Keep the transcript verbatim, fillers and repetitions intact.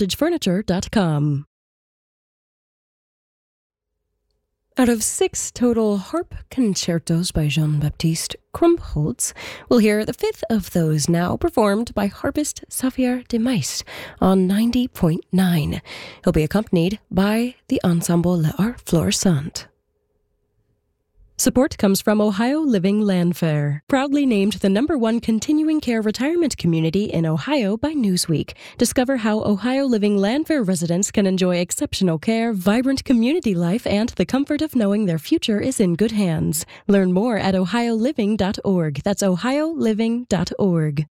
furniture dot com. Out of six total harp concertos by Jean-Baptiste Krumpholz, we'll hear the fifth of those now performed by harpist Xavier de Meist on ninety point nine. He'll be accompanied by the Ensemble l'Art Florissant. Support comes from Ohio Living Landfair, proudly named the number one continuing care retirement community in Ohio by Newsweek. Discover how Ohio Living Landfair residents can enjoy exceptional care, vibrant community life, and the comfort of knowing their future is in good hands. Learn more at ohio living dot org. That's ohio living dot org.